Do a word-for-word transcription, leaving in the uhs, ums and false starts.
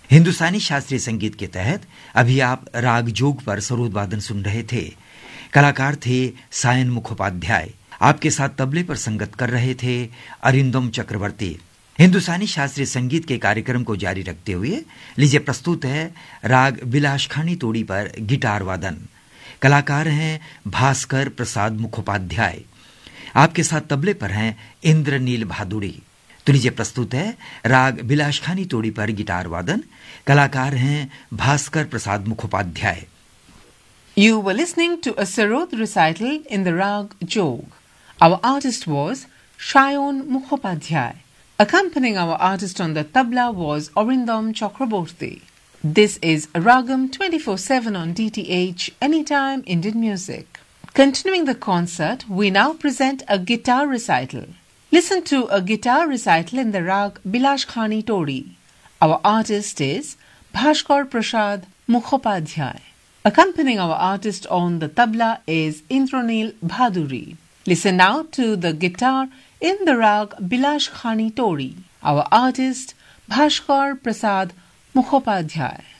हिंदुस्तानी शास्त्रीय संगीत के तहत अभी आप राग जोग पर सरोद वादन सुन रहे थे। कलाकार थे सायन मुखोपाध्याय। आपके साथ तबले पर संगत कर रहे थे अरिंदम चक्रवर्ती। हिंदुस्तानी शास्त्रीय संगीत के कार्यक्रम को जारी रखते हुए लीजिए प्रस्तुत है राग बिलाशखानी तोड़ी पर गिटार वादन। कलाकार हैं भास्कर प्रसाद मुखोपाध्याय। आपके साथ तबले पर हैं इंद्रनील भादुड़ी। तो लीजिए प्रस्तुत है राग बिलाशखानी तोड़ी पर गिटार वादन। कलाकार हैं भास्कर प्रसाद Mukhopadhyay. You were listening to a sarod recital in the rag Jog. Our artist was Shayon Mukhopadhyay. Accompanying our artist on the tabla was Arindam Chakraborty. This is Ragam twenty-four seven on D T H, Anytime Indian Music. Continuing the concert, we now present a guitar recital. Listen to a guitar recital in the rag Bilashkhani Todi. Our artist is Bhaskar Prasad Mukhopadhyay. Accompanying our artist on the tabla is Indranil Bhaduri. Listen now to the guitar in the rag Bilashkhani Todi. Our artist Bhaskar Prasad Mukhopadhyay.